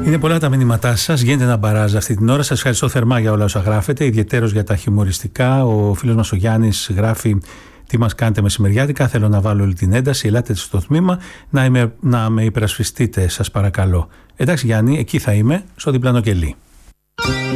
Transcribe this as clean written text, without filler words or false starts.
Είναι πολλά τα μηνύματά σας. Γίνεται ένα μπαράζ αυτή την ώρα. Σας ευχαριστώ θερμά για όλα όσα γράφετε, ιδιαιτέρως για τα χιουμοριστικά. Ο φίλος μας ο Γιάννης γράφει: τι μας κάνετε μεσημεριάτικα, θέλω να βάλω όλη την ένταση, ελάτε στο τμήμα να με υπερασπιστείτε, σας παρακαλώ. Εντάξει Γιάννη, εκεί θα είμαι, στο διπλανό κελί.